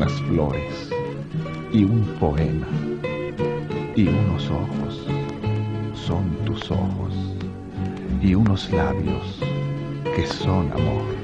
unas flores y un poema y unos ojos son tus ojos y unos labios que son amor.